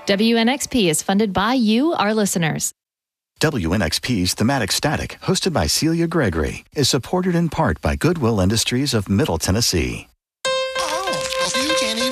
WNXP is funded by you, our listeners. WNXP's Thematic Static, hosted by Celia Gregory, is supported in part by Goodwill Industries of Middle Tennessee.